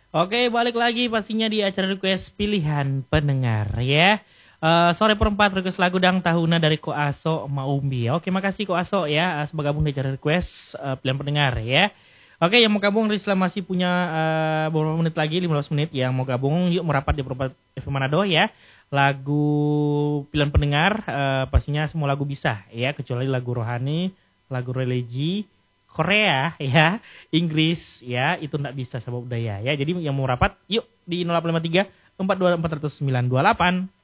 Oke, balik lagi pastinya di acara request pilihan pendengar ya. Sore perempat request lagu Dang Tahuna dari Ko Aso Maumbi. Oke, makasih Ko Aso ya sebagai gabung di acara request pilihan pendengar ya. Oke, yang mau gabung Risla masih punya beberapa menit lagi, 15 menit. Yang mau gabung yuk merapat di Perempat FM Manado ya. Lagu pilihan pendengar pastinya semua lagu bisa ya, kecuali lagu rohani, lagu religi, Korea ya, Inggris ya, itu enggak bisa sebab budaya ya. Jadi yang mau rapat yuk di 0853 424 928.